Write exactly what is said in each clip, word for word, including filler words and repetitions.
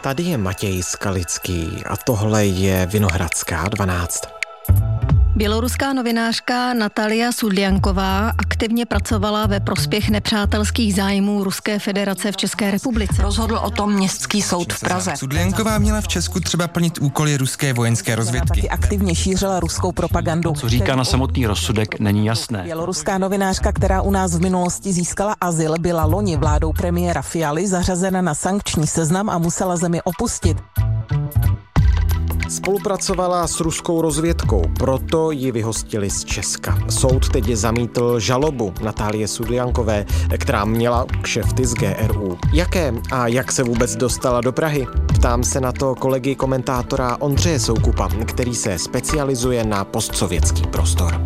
Tady je Matěj Skalický a tohle je Vinohradská dvanáct. Běloruská novinářka Natalia Sudlianková aktivně pracovala ve prospěch nepřátelských zájmů Ruské federace v České republice. Rozhodl o tom Městský soud v Praze. Sudlianková měla v Česku třeba plnit úkoly ruské vojenské rozvědky. Taky aktivně šířila ruskou propagandu. Co říká na samotný rozsudek, není jasné. Běloruská novinářka, která u nás v minulosti získala azyl, byla loni vládou premiéra Fialy zařazena na sankční seznam a musela zemi opustit. Spolupracovala s ruskou rozvědkou, proto ji vyhostili z Česka. Soud teď zamítl žalobu Natálie Sudliankové, která měla kšefty z G R U. Jaké a jak se vůbec dostala do Prahy? Ptám se na to kolegy komentátora Ondřeje Soukupa, který se specializuje na postsovětský prostor.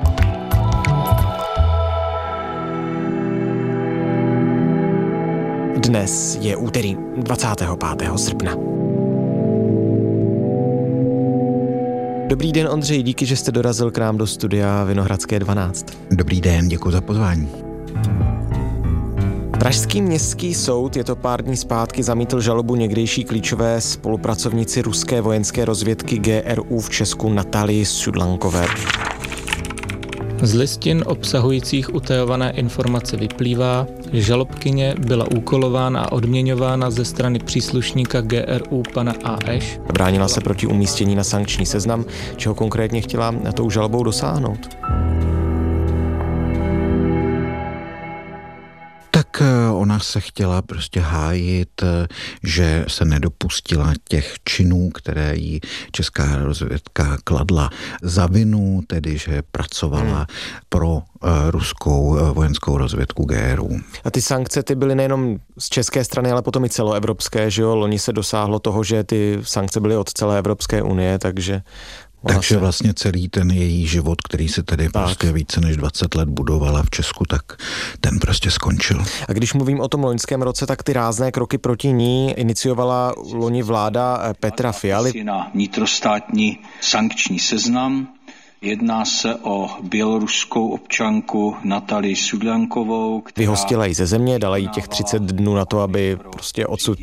Dnes je úterý dvacátého pátého srpna. Dobrý den, Ondřej, díky, že jste dorazil k nám do studia Vinohradské dvanáct. Dobrý den, děkuji za pozvání. Pražský městský soud je to pár dní zpátky zamítl žalobu někdejší klíčové spolupracovnici ruské vojenské rozvědky G R U v Česku Natalii Sudliankové. Z listin obsahujících utajované informace vyplývá, že žalobkyně byla úkolována a odměňována ze strany příslušníka G R U pana A Š. Bránila se proti umístění na sankční seznam, čeho konkrétně chtěla tou žalobou dosáhnout. Tak ona se chtěla prostě hájit, že se nedopustila těch činů, které jí česká rozvědka kladla za vinu, tedy že pracovala hmm. pro uh, ruskou uh, vojenskou rozvědku G R U. A ty sankce ty byly nejenom z české strany, ale potom i celoevropské, že jo? Loni se dosáhlo toho, že ty sankce byly od celé Evropské unie, takže... Takže se... vlastně celý ten její život, který se tedy tak. prostě více než dvacet let budovala v Česku, tak ten prostě skončil. A když mluvím o tom loňském roce, tak ty rázné kroky proti ní iniciovala loni vláda Petra Fialy. Na vnitrostátní sankční seznam. Jedná se o běloruskou občanku Natalii Sudliankovou. Vyhostila ji ze země, dala jí těch třicet dnů na to, aby prostě odsud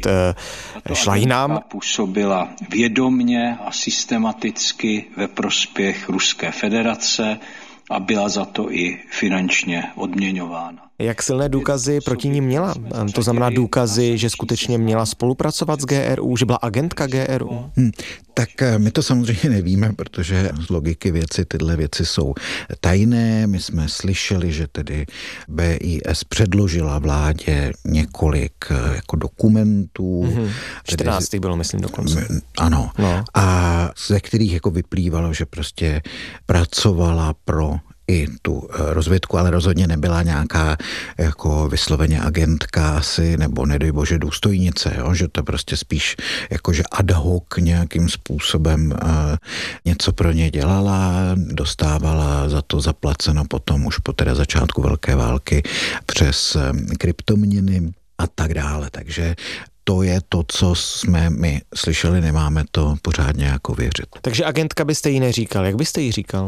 šla jinam. Působila vědomně a systematicky ve prospěch Ruské federace a byla za to i finančně odměňována. Jak silné důkazy proti ní měla? To znamená důkazy, že skutečně měla spolupracovat s G R U, že byla agentka G R U? Hmm, tak my to samozřejmě nevíme, protože z logiky věci tyhle věci jsou tajné. My jsme slyšeli, že tedy B I S předložila vládě několik jako dokumentů. Mm-hmm. čtrnáct tedy, bylo, myslím, dokonce. Ano. No. A ze kterých jako vyplývalo, že prostě pracovala pro i tu rozvědku, ale rozhodně nebyla nějaká jako vysloveně agentka asi, nebo nedej bože důstojnice, jo? Že to prostě spíš jakože ad hoc nějakým způsobem uh, něco pro ně dělala, dostávala za to zaplaceno potom už po teda začátku velké války přes um, kryptoměny a tak dále, takže to je to, co jsme my slyšeli, nemáme to pořádně jako věřit. Takže agentka byste jí neříkal, jak byste jí říkal?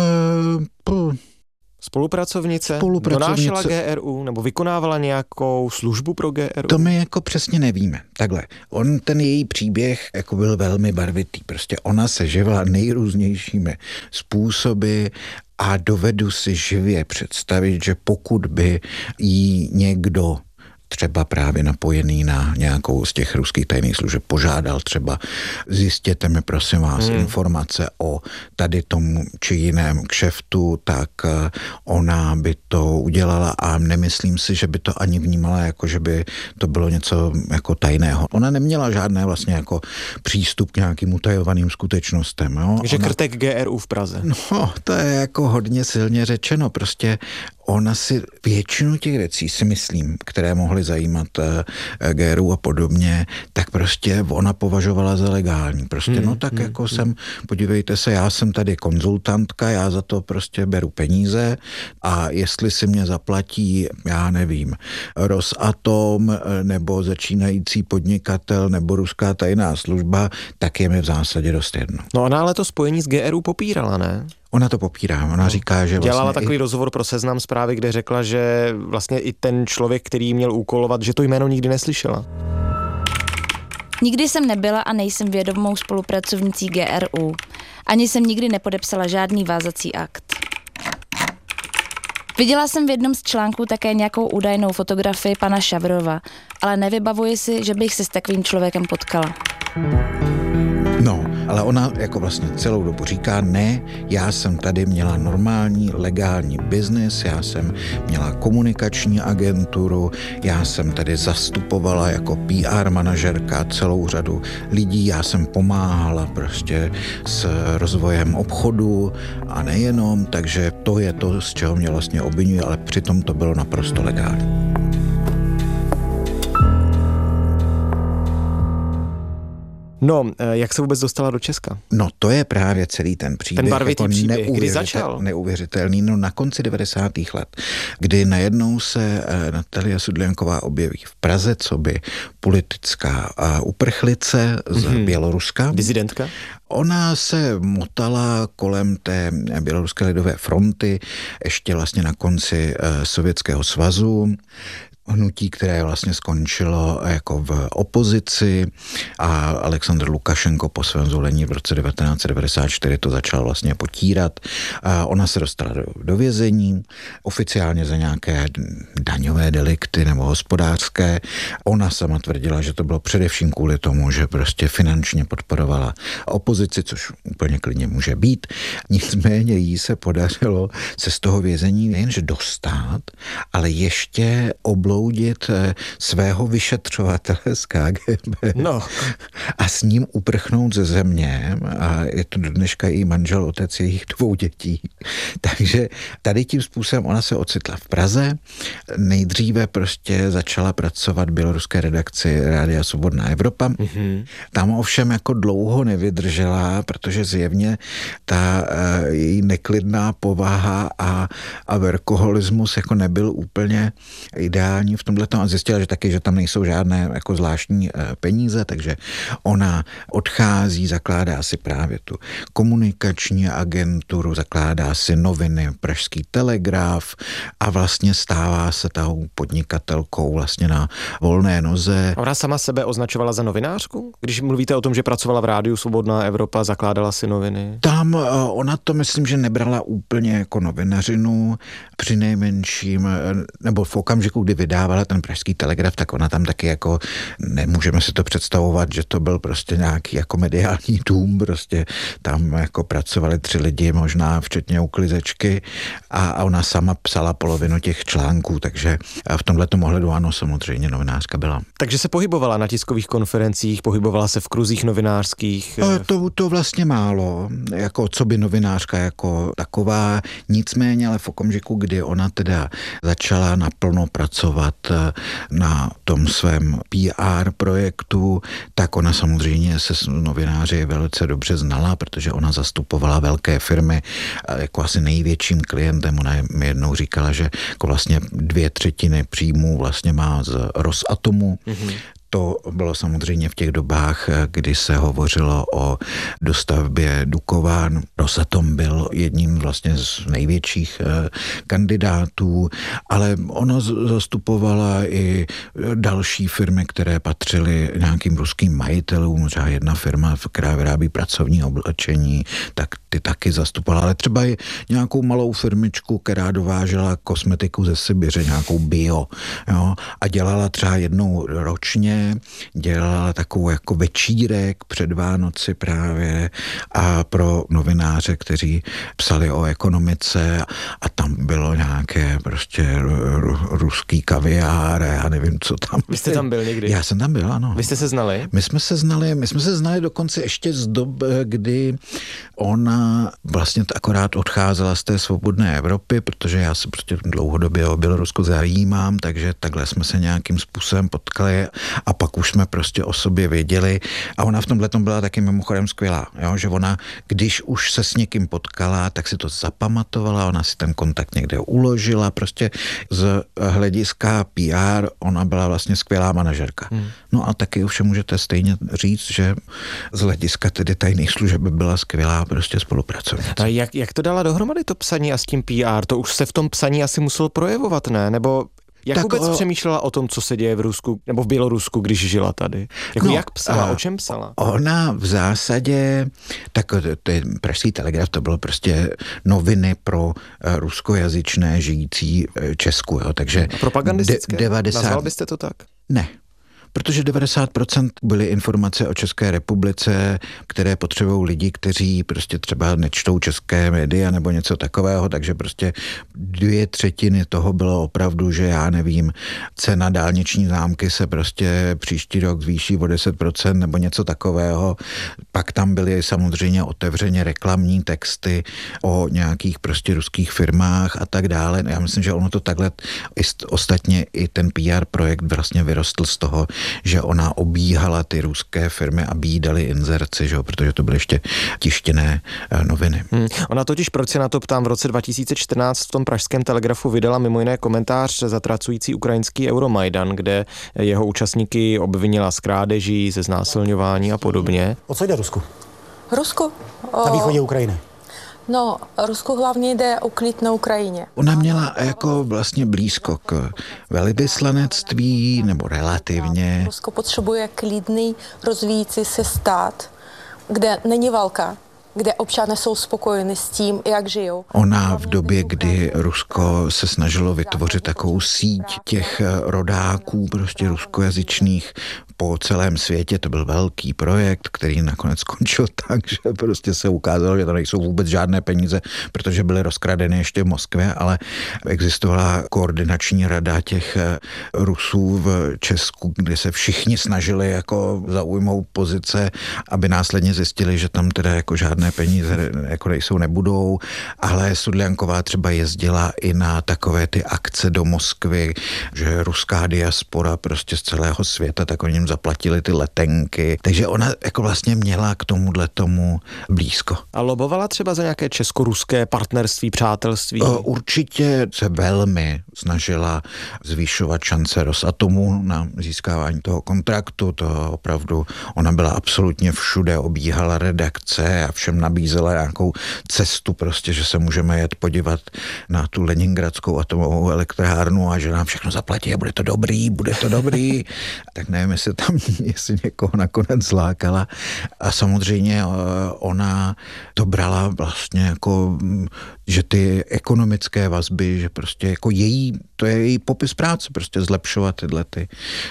Uh, po... Spolupracovnice? Spolupracovnice. Donášela G R U nebo vykonávala nějakou službu pro G R U? To my jako přesně nevíme. Takhle, on ten její příběh jako byl velmi barvitý. Prostě ona se živila nejrůznějšími způsoby a dovedu si živě představit, že pokud by jí někdo třeba právě napojený na nějakou z těch ruských tajných služeb požádal třeba zjistěte mi prosím vás hmm. informace o tady tomu či jiném kšeftu, tak ona by to udělala a nemyslím si, že by to ani vnímala jako, že by to bylo něco jako tajného. Ona neměla žádné vlastně jako přístup k nějakým utajovaným skutečnostem. Jo? Takže ona... krtek G R U v Praze. No, to je jako hodně silně řečeno. Prostě ona si většinu těch věcí si myslím, které mohly zajímat G R U a podobně, tak prostě ona považovala za legální. Prostě hmm, no tak hmm, jako hmm. jsem, podívejte se, já jsem tady konzultantka, já za to prostě beru peníze a jestli si mě zaplatí, já nevím, Rosatom nebo začínající podnikatel nebo ruská tajná služba, tak je mi v zásadě dost jedno. No ona ale to spojení s G R U popírala, ne? Ona to popírá, ona říká, že vlastně... Dělala takový i... rozhovor pro Seznam Zprávy, kde řekla, že vlastně i ten člověk, který měl úkolovat, že to jméno nikdy neslyšela. Nikdy jsem nebyla a nejsem vědomou spolupracovnicí G R U. Ani jsem nikdy nepodepsala žádný vázací akt. Viděla jsem v jednom z článků také nějakou údajnou fotografii pana Šavrova, ale nevybavuji si, že bych se s takovým člověkem potkala. No, ale ona jako vlastně celou dobu říká, ne, já jsem tady měla normální, legální biznis, já jsem měla komunikační agenturu, já jsem tady zastupovala jako P R manažerka celou řadu lidí, já jsem pomáhala prostě s rozvojem obchodu a nejenom, takže to je to, z čeho mě vlastně obviňuje, ale přitom to bylo naprosto legální. No, jak se vůbec dostala do Česka? No, to je právě celý ten příběh. Ten barvitý jako příběh, kdy začal? Neuvěřitelný, no na konci devadesátých let, kdy najednou se Natalia Sudlianková objeví v Praze, co by politická uprchlice z mm-hmm. Běloruska. Dizidentka? Ona se motala kolem té Běloruské lidové fronty, ještě vlastně na konci Sovětského svazu, hnutí, které vlastně skončilo jako v opozici a Alexandr Lukašenko po svém zvolení v roce devatenáct set devadesát čtyři to začal vlastně potírat. A ona se dostala do, do vězení, oficiálně za nějaké daňové delikty nebo hospodářské. Ona sama tvrdila, že to bylo především kvůli tomu, že prostě finančně podporovala opozici, což úplně klidně může být. Nicméně jí se podařilo se z toho vězení nejenže dostat, ale ještě obloudit svého vyšetřovatele z K G B no. a s ním uprchnout ze země a je to do dneška její manžel, otec jejich dvou dětí. Takže tady tím způsobem ona se ocitla v Praze. Nejdříve prostě začala pracovat v běloruské redakci Rádia Svobodná Evropa. Mm-hmm. Tam ovšem jako dlouho nevydržela, protože zjevně ta uh, její neklidná povaha a, a verkoholismus jako nebyl úplně ideální v tomhle a zjistila, že taky, že tam nejsou žádné jako zvláštní peníze, takže ona odchází, zakládá si právě tu komunikační agenturu, zakládá si noviny Pražský Telegraf a vlastně stává se tou podnikatelkou vlastně na volné noze. Ona sama sebe označovala za novinářku? Když mluvíte o tom, že pracovala v rádiu Svobodná Evropa, zakládala si noviny? Tam ona to myslím, že nebrala úplně jako novinařinu, přinejmenším, nebo v okamžiku, kdy vydávala ten Pražský Telegraf, tak ona tam taky jako, nemůžeme si to představovat, že to byl prostě nějaký jako mediální dům, prostě tam jako pracovali tři lidi, možná včetně uklizečky a, a ona sama psala polovinu těch článků, takže v tomhletom ohledu ano, samozřejmě novinářka byla. Takže se pohybovala na tiskových konferencích, pohybovala se v kruzích novinářských? To, to vlastně málo, jako co by novinářka jako taková, nicméně ale v okamžiku, kdy ona teda začala naplno pracovat na tom svém P R projektu, tak ona samozřejmě se s novináři velice dobře znala, protože ona zastupovala velké firmy, jako asi největším klientem. Ona mi jednou říkala, že jako vlastně dvě třetiny příjmů vlastně má z Rosatomu. Mm-hmm. To bylo samozřejmě v těch dobách, kdy se hovořilo o dostavbě Dukovan. Rosatom byl jedním vlastně z největších kandidátů, ale ona zastupovala i další firmy, které patřily nějakým ruským majitelům. Třeba jedna firma, která vyrábí pracovní oblečení, tak ty taky zastupovala, ale třeba i nějakou malou firmičku, která dovážela kosmetiku ze Sibiře, nějakou bio, jo, a dělala třeba jednou ročně, dělala takovou jako večírek před Vánoci právě a pro novináře, kteří psali o ekonomice a tam bylo nějaké prostě ruský kaviár a já nevím, co tam. Vy jste tam byl někdy? Já jsem tam byl, ano. Vy jste se znali? My jsme se znali, my jsme se znali dokonce ještě z dob, kdy ona vlastně akorát odcházela z té Svobodné Evropy, protože já se prostě dlouhodobě o Bělorusku zajímám, takže takhle jsme se nějakým způsobem potkali a pak už jsme prostě o sobě věděli a ona v tomhletom byla taky mimochodem skvělá, jo? Že ona, když už se s někým potkala, tak si to zapamatovala, ona si ten kontakt někde uložila, prostě z hlediska P R ona byla vlastně skvělá manažerka. Hmm. No a taky už můžete stejně říct, že z hlediska tedy tajných služeb byla skvělá prostě spolupracovnice. A jak, jak to dala dohromady to psaní a s tím P R? To už se v tom psaní asi muselo projevovat, ne? Nebo Jak tak vůbec o... přemýšlela o tom, co se děje v Rusku nebo v Bělorusku, když žila tady? Jako no, jak psala, a... o čem psala? Ona v zásadě, tak to je Pražský telegraf, to bylo prostě noviny pro ruskojazyčné žijící Česku, jo, takže... A propagandistické? De- devadesát... Nazval byste to tak? Ne. Protože devadesát procent byly informace o České republice, které potřebují lidi, kteří prostě třeba nečtou české média nebo něco takového, takže prostě dvě třetiny toho bylo opravdu, že já nevím, cena dálniční známky se prostě příští rok zvýší o deset procent nebo něco takového. Pak tam byly samozřejmě otevřeně reklamní texty o nějakých prostě ruských firmách a tak dále. Já myslím, že ono to takhle, ostatně i ten P R projekt vlastně vyrostl z toho, že ona obíhala ty ruské firmy, aby jí dali inzerci, že jo, protože to byly ještě tištěné noviny. Hmm. Ona totiž, proč se na to ptám, v roce dva tisíce čtrnáct v tom Pražském telegrafu vydala mimo jiné komentář zatracující ukrajinský Euromajdan, kde jeho účastníky obvinila z krádeží, ze znásilňování a podobně. O co jde Rusku? Rusku? O... Na východě Ukrajiny. No, Rusku hlavně jde o klid na Ukrajině. Ona měla jako vlastně blízko k velvyslanectví, nebo relativně. Rusko potřebuje klidný, rozvíjící se stát, kde není válka, kde občané jsou spokojeni s tím, jak žijou. Ona v době, kdy Rusko se snažilo vytvořit takovou síť těch rodáků, prostě ruskojazyčných po celém světě, to byl velký projekt, který nakonec skončil tak, že prostě se ukázalo, že to nejsou vůbec žádné peníze, protože byly rozkradeny ještě v Moskvě, ale existovala koordinační rada těch Rusů v Česku, kde se všichni snažili jako zaujmout pozice, aby následně zjistili, že tam teda jako žádné peníze jako nejsou, nebudou, ale Sudlianková třeba jezdila i na takové ty akce do Moskvy, že ruská diaspora prostě z celého světa, tak oni jim zaplatili ty letenky, takže ona jako vlastně měla k tomuhle tomu blízko. A lobovala třeba za nějaké česko-ruské partnerství, přátelství? O, určitě se velmi snažila zvýšovat šance Rosatomu na získávání toho kontraktu, to opravdu, ona byla absolutně všude, obíhala redakce a všem nabízela nějakou cestu prostě, že se můžeme jet podívat na tu leningradskou atomovou elektrárnu a že nám všechno zaplatí a bude to dobrý, bude to dobrý. Tak nevím, jestli tam jestli někoho nakonec zlákala. A samozřejmě ona to brala vlastně jako, že ty ekonomické vazby, že prostě jako její, to je její popis práce, prostě zlepšovat tyhle ty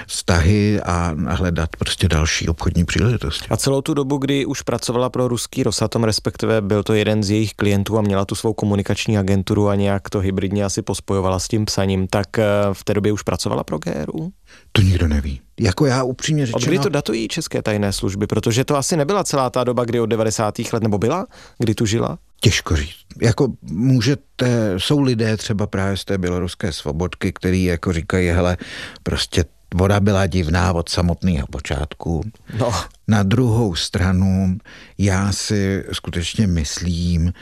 vztahy a hledat prostě další obchodní příležitosti. A celou tu dobu, kdy už pracovala pro ruský Rosatom, respektive byl to jeden z jejich klientů a měla tu svou komunikační agenturu a nějak to hybridně asi pospojovala s tím psaním, tak v té době už pracovala pro G R U? To nikdo neví. Jako já upřímně řečeno... Od kdy to datují české tajné služby? Protože to asi nebyla celá ta doba, kdy od devadesátých let, nebo byla? Kdy tu žila? Těžko říct. Jako můžete, jsou lidé třeba právě z té běloruské Svobodky, který jako říkají, hele, prostě voda byla divná od samotného počátku. No. Na druhou stranu já si skutečně myslím,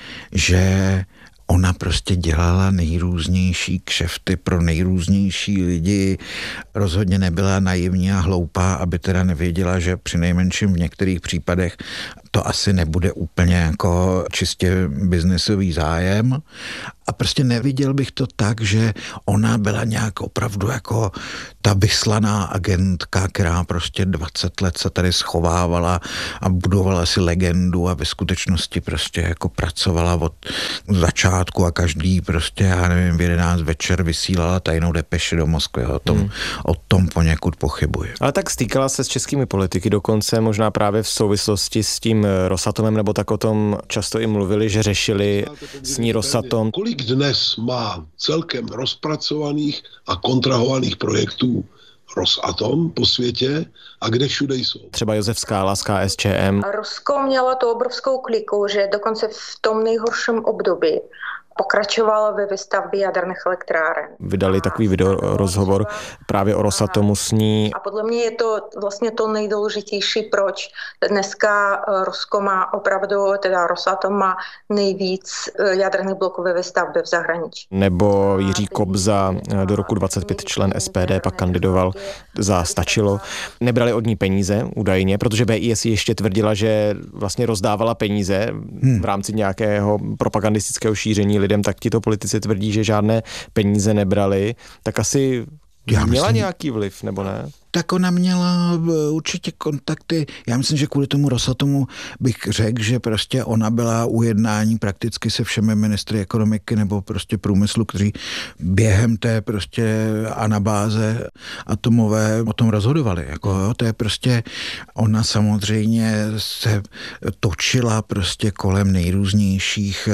že ona prostě dělala nejrůznější kšefty pro nejrůznější lidi. Rozhodně nebyla naivní a hloupá, aby teda nevěděla, že přinejmenším v některých případech to asi nebude úplně jako čistě biznesový zájem. A prostě neviděl bych to tak, že ona byla nějak opravdu jako ta vyslaná agentka, která prostě dvacet let se tady schovávala a budovala si legendu a ve skutečnosti prostě jako pracovala od začátku a každý prostě, já nevím, v jedenáct večer vysílala tajnou depeši do Moskvy. O tom, hmm. o tom poněkud pochybuji. Ale tak stýkala se s českými politiky, dokonce možná právě v souvislosti s tím Rosatomem, nebo tak o tom často i mluvili, že řešili s ní Rosatom. Kolik dnes má celkem rozpracovaných a kontrahovaných projektů Rosatom po světě a kde všude jsou? Třeba Josef Skála z K S Č M. Rusko mělo tu obrovskou kliku, že dokonce v tom nejhorším období pokračovala ve výstavbě jaderných elektráren. Vydali takový video rozhovor právě o Rosatomu s ní. A podle mě je to vlastně to nejdůležitější, proč dneska Rusko má opravdu, teda Rosatom má nejvíc jaderných bloků ve výstavbě v zahraničí. Nebo Jiří Kobza, do roku dvacet pět člen S P D, pak kandidoval za Stačilo. Nebrali od ní peníze údajně, protože B I S ještě tvrdila, že vlastně rozdávala peníze v rámci nějakého propagandistického šíření lidem lidem, tak tito politici tvrdí, že žádné peníze nebrali, tak asi Já měla myslím, nějaký vliv, nebo ne? Tak ona měla určitě kontakty. Já myslím, že kvůli tomu Rosatomu bych řekl, že prostě ona byla u jednání prakticky se všemi ministry ekonomiky nebo prostě průmyslu, kteří během té prostě anabáze atomové o tom rozhodovali. Jako, jo, to je prostě, ona samozřejmě se točila prostě kolem nejrůznějších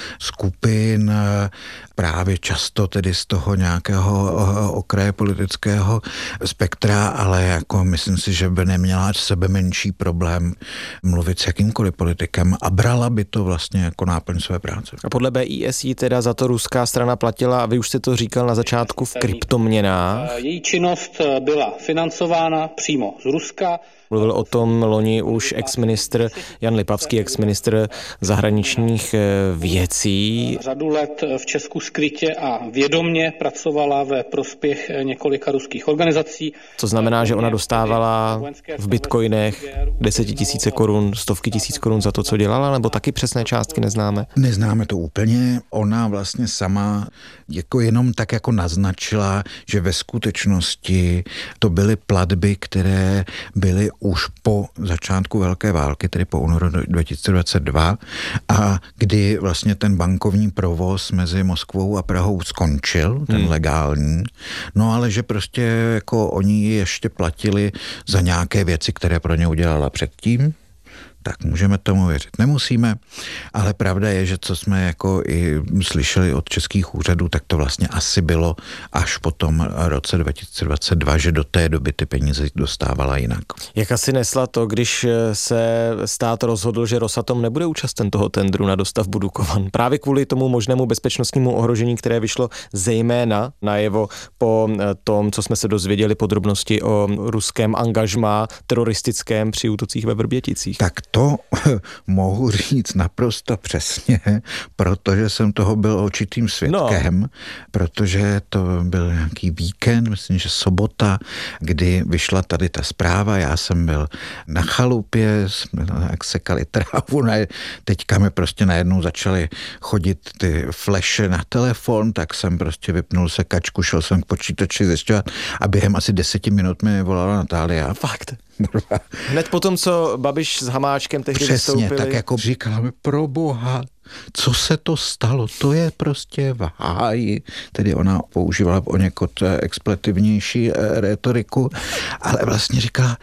skupin, právě často tedy z toho nějakého okraje politického spektra, ale jako myslím si, že by neměla sebe menší problém mluvit s jakýmkoliv politikem a brala by to vlastně jako náplň své práce. A podle B I S jí teda za to ruská strana platila, a vy už jste to říkal na začátku, v kryptoměnách. Její činnost byla financována přímo z Ruska. Mluvil o tom loni už exministr Jan Lipavský, exministr zahraničních věcí. Řadu let v Česku skrytě a vědomně pracovala ve prospěch několika ruských organizací. To znamená, že ona dostávala v bitcoinech desetitisíce korun, stovky tisíc korun za to, co dělala, nebo taky přesné částky neznáme? Neznáme to úplně. Ona vlastně sama jako jenom tak jako naznačila, že ve skutečnosti to byly platby, které byly už po začátku velké války, tedy po únoru dva tisíce dvacet dva, a kdy vlastně ten bankovní provoz mezi Moskvou a Prahou skončil, ten hmm. legální, no ale že prostě jako oni ještě platili za nějaké věci, které pro ně udělala předtím, tak můžeme tomu věřit. Nemusíme, ale pravda je, že co jsme jako i slyšeli od českých úřadů, tak to vlastně asi bylo až po tom roce dva tisíce dvacet dva, že do té doby ty peníze dostávala jinak. Jak asi nesla to, když se stát rozhodl, že Rosatom nebude účasten toho tendru na dostavbu Dukovan? Právě kvůli tomu možnému bezpečnostnímu ohrožení, které vyšlo zejména najevo po tom, co jsme se dozvěděli podrobnosti o ruském angažmá teroristickém při útocích ve Vrběticích. Tak to mohu říct naprosto přesně, protože jsem toho byl očitým svědkem, no. Protože to byl nějaký víkend, myslím, že sobota, kdy vyšla tady ta zpráva, já jsem byl na chalupě, jsme jak sekali trávu, ne, teďka mi prostě najednou začaly chodit ty flashe na telefon, tak jsem prostě vypnul sekačku, šel jsem k počítači zjišťovat a během asi deseti minut mi volala Natália. Fakt? Hned potom, co Babiš s Hamáčkem tehdy Přesně, vystoupili. Přesně, tak jako říkala mi, pro boha, co se to stalo, to je prostě v háji. Tedy ona používala o někud expletivnější retoriku, ale vlastně říkala,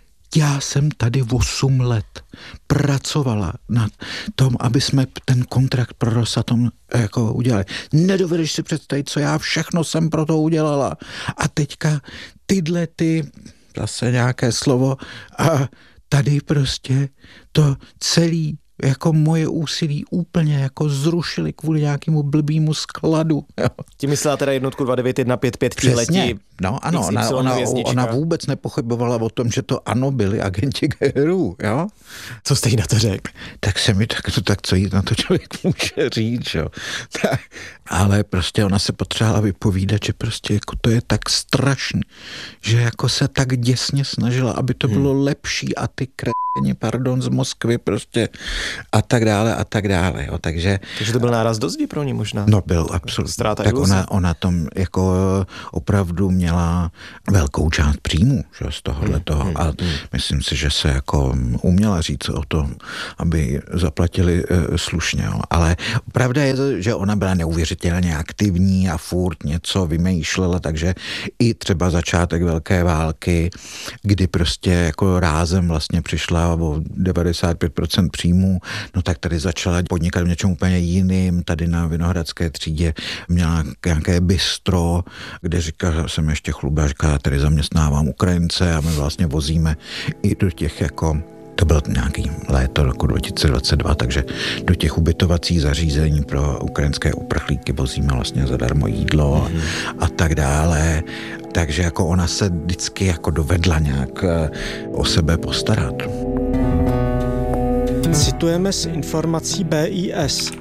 já jsem tady osm let pracovala na tom, aby jsme ten kontrakt pro Rosatom jako udělali. Nedovedeš si představit, co já všechno jsem pro to udělala. A teďka tyhle ty zase nějaké slovo a tady prostě to celý jako moje úsilí úplně jako zrušili kvůli nějakému blbýmu skladu. Jo. Ti myslela teda jednotku dva devět jedna pět pět letí. No ano, ona, ona, ona vůbec nepochybovala o tom, že to ano byli agenti G R U, jo. Co jste jí na to řekl? Tak se mi tak, tak co jí na to člověk může říct, jo. Tak, ale prostě ona se potřebovala vypovídat, že prostě jako to je tak strašný, že jako se tak děsně snažila, aby to bylo hmm. lepší a ty kréni, pardon, z Moskvy prostě a tak dále a tak dále, jo. Takže... Takže to byl náraz do zdi pro ní možná? No byl, absolutně. Ztráta tak ona, ona tom jako opravdu měla velkou část příjmu, že, z tohohle toho hmm, a hmm. myslím si, že se jako uměla říct o tom, aby zaplatili e, slušně, jo. Ale pravda je, že ona byla neuvěřitelně aktivní a furt něco vymýšlela, takže i třeba začátek velké války, kdy prostě jako rázem vlastně přišla o devadesát pět procent příjmů, no tak tady začala podnikat v něčem úplně jiným, tady na Vinohradské třídě měla nějaké bistro, kde říká, jsem ještě chlubila, říká, tady zaměstnávám Ukrajince a my vlastně vozíme i do těch jako, to bylo nějaký léto roku dva tisíce dvacet dva, takže do těch ubytovacích zařízení pro ukrajinské uprchlíky vozíme vlastně zadarmo jídlo mm. a tak dále. Takže jako ona se vždycky jako dovedla nějak o sebe postarat. Citujeme z informací B I S.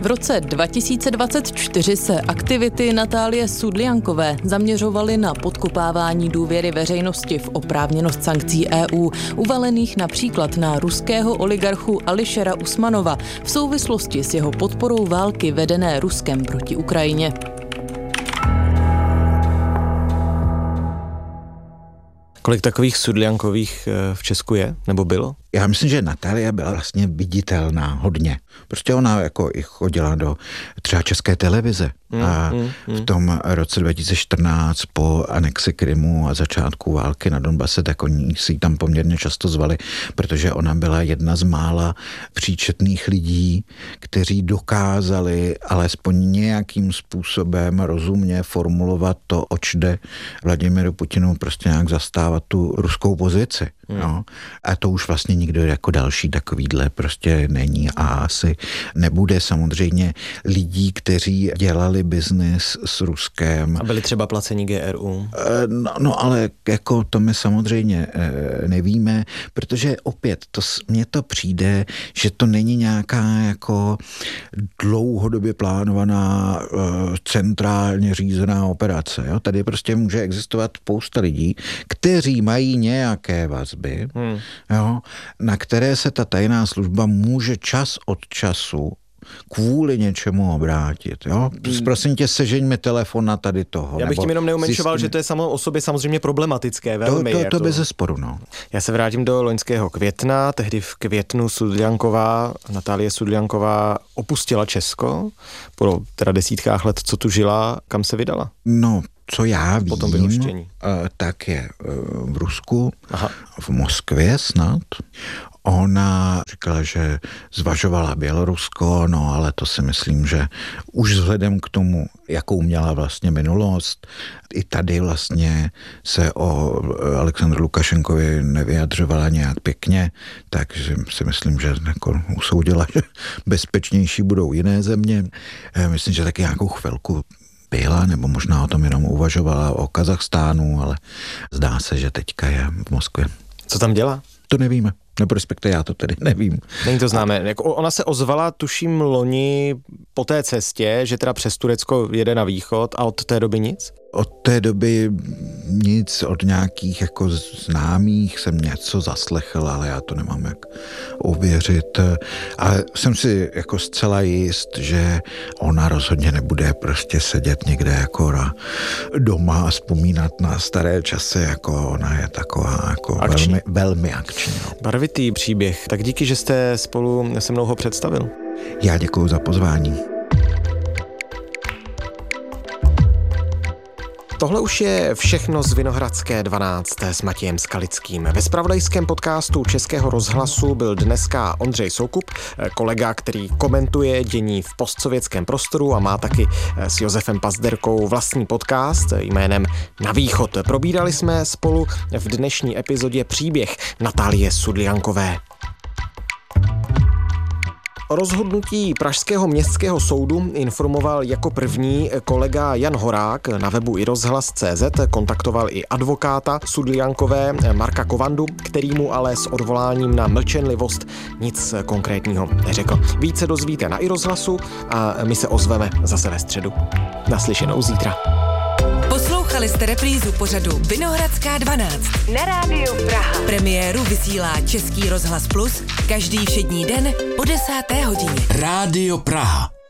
V roce dva tisíce dvacet čtyři se aktivity Natálie Sudliankové zaměřovaly na podkopávání důvěry veřejnosti v oprávněnost sankcí E U, uvalených například na ruského oligarchu Ališera Usmanova v souvislosti s jeho podporou války vedené Ruskem proti Ukrajině. Kolik takových Sudliankových v Česku je, nebo bylo? Já myslím, že Natália byla vlastně viditelná hodně. Prostě ona jako i chodila do třeba České televize mm, a mm, mm. v tom roce dva tisíce čtrnáct po anexi Krymu a začátku války na Donbase, tak oni si ji tam poměrně často zvali, protože ona byla jedna z mála příčetných lidí, kteří dokázali alespoň nějakým způsobem rozumně formulovat to, oč jde Vladimiru Putinu, prostě nějak zastávat tu ruskou pozici. Mm. No. A to už vlastně nikdo jako další takovýhle prostě není a asi nebude. Samozřejmě lidí, kteří dělali biznis s Ruskem. A byli třeba placení G R U. No, no ale jako to my samozřejmě nevíme, protože opět to, mně to přijde, že to není nějaká jako dlouhodobě plánovaná centrálně řízená operace. Jo? Tady prostě může existovat spousta lidí, kteří mají nějaké vazby, hmm. jo? Na které se ta tajná služba může čas od času kvůli něčemu obrátit. Jo? Prosím tě, sežeň mi telefon na tady toho. Já bych tím jenom neumenšoval, zjistím, že to je samo o sobě samozřejmě problematické. Velmi, to, to, jako... to bezesporu, no. Já se vrátím do loňského května. Tehdy v květnu Sudlianková, Natálie Sudlianková opustila Česko. Po teda desítkách let, co tu žila, kam se vydala? No, co já vím, potom vyhoštění. Tak je v Rusku, Aha. v Moskvě snad. Ona říkala, že zvažovala Bělorusko, no ale to si myslím, že už vzhledem k tomu, jakou měla vlastně minulost, i tady vlastně se o Alexandru Lukašenkovi nevyjadřovala nějak pěkně, takže si myslím, že jako usoudila, že bezpečnější budou jiné země. Myslím, že taky nějakou chvilku byla, nebo možná o tom jenom uvažovala o Kazachstánu, ale zdá se, že teďka je v Moskvě. Co tam dělá? To nevíme. Nebo respektive já to tedy nevím. Není to známé. Jako ona se ozvala, tuším, loni po té cestě, že teda přes Turecko jede na východ a od té doby nic? Od té doby nic, od nějakých jako známých jsem něco zaslechl, ale já to nemám jak ověřit. Ale jsem si jako zcela jist, že ona rozhodně nebude prostě sedět někde jako na doma a vzpomínat na staré časy, jako ona je taková jako velmi, velmi akční. Barvitý příběh. Tak díky, že jste spolu se mnou ho představil. Já děkuju za pozvání. Tohle už je všechno z Vinohradské dvanáct s Matějem Skalickým. Ve zpravodajském podcastu Českého rozhlasu byl dneska Ondřej Soukup, kolega, který komentuje dění v postsovětském prostoru a má taky s Josefem Pazderkou vlastní podcast jménem Na východ. Probírali jsme spolu v dnešní epizodě příběh Natálie Sudliankové. O rozhodnutí Pražského městského soudu informoval jako první kolega Jan Horák. Na webu i rozhlas tečka cé zet kontaktoval i advokáta Sudliankové Marka Kovandu, který mu ale s odvoláním na mlčenlivost nic konkrétního neřekl. Více dozvíte na i rozhlasu a my se ozveme zase ve středu. Naslyšenou zítra. Poslouchali jste reprízu pořadu Vinohradská dvanáct na rádiu Praha. Premiéru vysílá Český rozhlas Plus každý všední den po desáté hodině. Rádio Praha.